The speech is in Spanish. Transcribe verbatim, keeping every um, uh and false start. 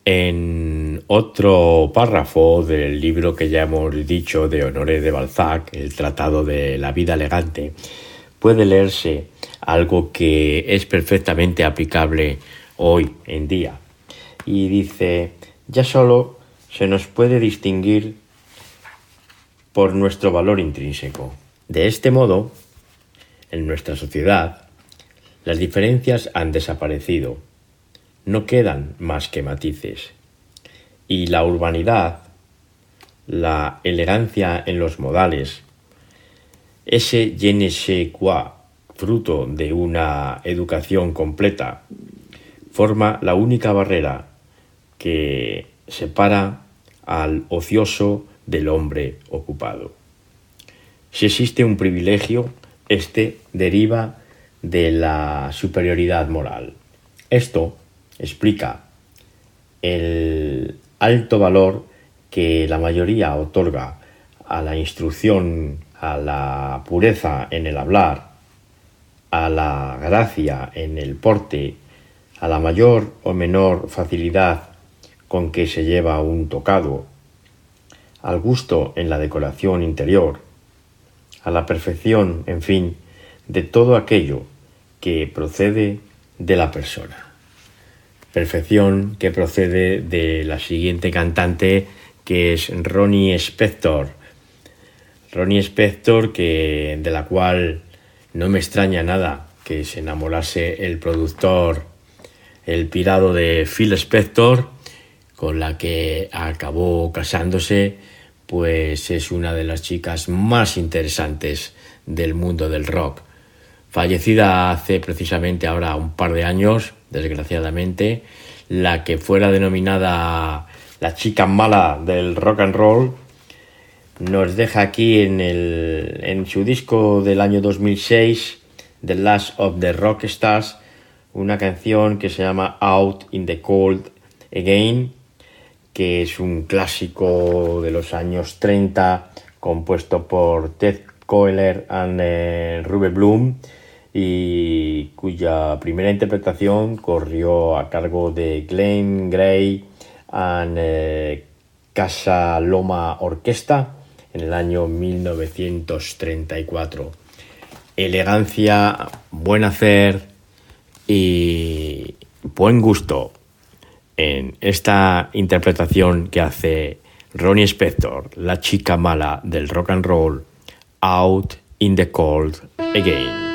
En otro párrafo del libro que ya hemos dicho de Honoré de Balzac, el Tratado de la Vida Elegante, puede leerse algo que es perfectamente aplicable hoy en día. Y dice: ya solo se nos puede distinguir por nuestro valor intrínseco. De este modo, en nuestra sociedad, las diferencias han desaparecido. No quedan más que matices. Y la urbanidad, la elegancia en los modales, ese je ne sais quoi, fruto de una educación completa, forma la única barrera que separa al ocioso del hombre ocupado. Si existe un privilegio, este deriva de la superioridad moral. Esto explica el alto valor que la mayoría otorga a la instrucción, a la pureza en el hablar, a la gracia en el porte, a la mayor o menor facilidad con que se lleva un tocado, al gusto en la decoración interior, a la perfección, en fin, de todo aquello que procede de la persona. Perfección que procede de la siguiente cantante, que es Ronnie Spector. Ronnie Spector, que, de la cual no me extraña nada que se enamorase el productor, el pirado de Phil Spector, con la que acabó casándose, pues es una de las chicas más interesantes del mundo del rock. Fallecida hace precisamente ahora un par de años, desgraciadamente, la que fuera denominada la chica mala del rock and roll, nos deja aquí en, el, en su disco del año dos mil seis, The Last of the Rock Stars, una canción que se llama Out in the Cold Again, que es un clásico de los años treinta, compuesto por Ted Koehler y eh, Ruby Bloom, y cuya primera interpretación corrió a cargo de Glenn Gray y eh, Casa Loma Orquesta en el año mil novecientos treinta y cuatro. Elegancia, buen hacer y buen gusto en esta interpretación que hace Ronnie Spector, la chica mala del rock and roll, Out in the Cold Again.